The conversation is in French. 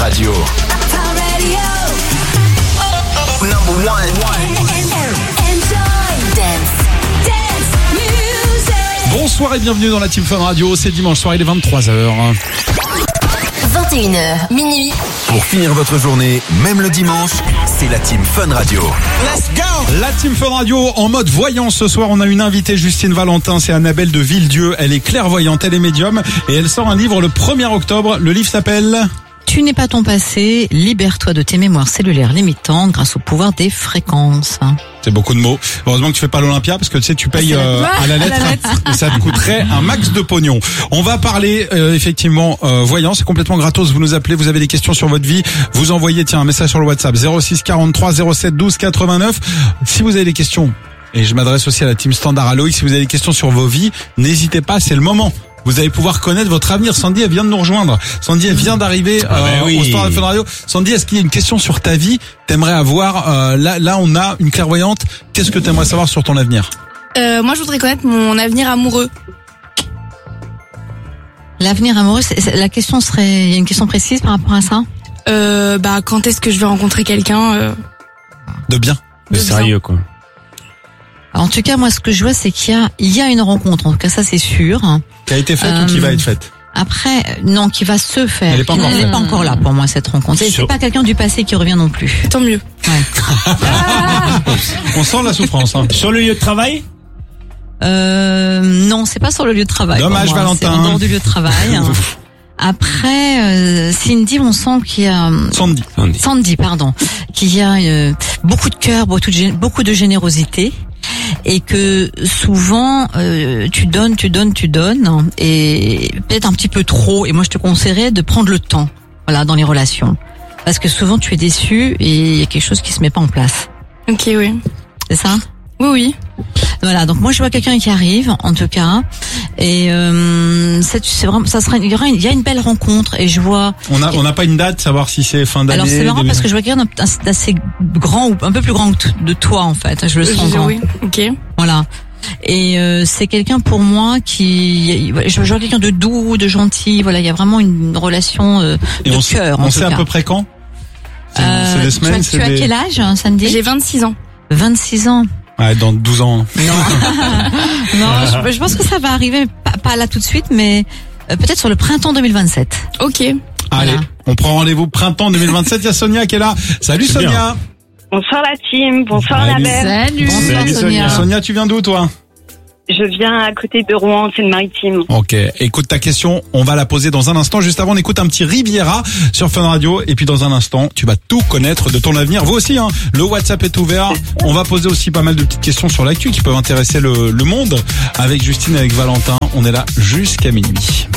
Radio. Number one. Bonsoir et bienvenue dans la Team Fun Radio. C'est dimanche soir, il est 23h. 21h, minuit. Pour finir votre journée, même le dimanche, c'est la Team Fun Radio. Let's go! La Team Fun Radio en mode voyance. Ce soir, on a une invitée, Justine Valentin. C'est Annabelle de Villedieu. Elle est clairvoyante, elle est médium. Et elle sort un livre le 1er octobre. Le livre s'appelle... Tu n'es pas ton passé, libère-toi de tes mémoires cellulaires limitantes grâce au pouvoir des fréquences. C'est beaucoup de mots. Heureusement que tu fais pas l'Olympia parce que tu sais, tu payes à la lettre. Et ça te coûterait un max de pognon. On va parler effectivement voyance, c'est complètement gratos. Vous nous appelez, vous avez des questions sur votre vie, vous envoyez un message sur le WhatsApp 06 43 07 12 89. Si vous avez des questions, et je m'adresse aussi à la team Standard à Loïc, si vous avez des questions sur vos vies, n'hésitez pas, c'est le moment. Vous allez pouvoir connaître votre avenir. Sandy, elle vient de nous rejoindre. Sandy, elle vient d'arriver au Standard Fun Radio. Sandy, est-ce qu'il y a une question sur ta vie t'aimerais avoir là, on a une clairvoyante. Qu'est-ce que t'aimerais savoir sur ton avenir? Moi, je voudrais connaître mon avenir amoureux. L'avenir amoureux, la question serait... Il y a une question précise par rapport à ça? Quand est-ce que je vais rencontrer quelqu'un de bien? De sérieux, quoi. En tout cas, moi, ce que je vois, c'est qu'il y a une rencontre. En tout cas, ça, c'est sûr. Qui a été faite ou qui va être faite? Après, non, qui va se faire. Elle n'est pas encore là pour moi, cette rencontre. C'est pas quelqu'un du passé qui revient non plus. Tant mieux. Ouais. On sent la souffrance. Hein. Sur le lieu de travail? Non, c'est pas sur le lieu de travail. Dommage, Valentin. C'est en dehors du lieu de travail. Après, Cindy, on sent qu'il y a... Sandy, pardon. Qu'il y a beaucoup de cœur, beaucoup de générosité. Et que souvent tu donnes et peut-être un petit peu trop, et moi je te conseillerais de prendre le temps, voilà, dans les relations, parce que souvent tu es déçu et il y a quelque chose qui se met pas en place. Ok, oui. C'est ça? Oui. Voilà, donc moi je vois quelqu'un qui arrive, en tout cas, et c'est vraiment, il y a une belle rencontre, et je vois. On n'a pas une date, savoir si c'est fin d'année. Alors c'est marrant parce que je vois quelqu'un d'assez grand ou un peu plus grand de toi en fait. Je le sens grand. Oui. Ok. Voilà. Et c'est quelqu'un pour moi je vois quelqu'un de doux, de gentil. Voilà, il y a vraiment une relation de cœur. On sait à peu près quand? C'est des semaines. Tu as quel âge, Sandy? J'ai 26 ans. 26 ans. Ouais, dans 12 ans. Non, je pense que ça va arriver, pas là tout de suite, mais peut-être sur le printemps 2027. Ok. Allez, voilà. On prend rendez-vous printemps 2027. Il y a Sonia qui est là. Salut Sonia. Bien. Bonsoir la team, bonsoir Annabelle. Salut Sonia. Sonia, tu viens d'où toi? Je viens à côté de Rouen, c'est le Maritime. Ok, écoute ta question, on va la poser dans un instant. Juste avant, on écoute un petit Riviera sur Fun Radio. Et puis dans un instant, tu vas tout connaître de ton avenir. Vous aussi, hein, le WhatsApp est ouvert. On va poser aussi pas mal de petites questions sur l'actu qui peuvent intéresser le monde. Avec Justine et avec Valentin, on est là jusqu'à minuit.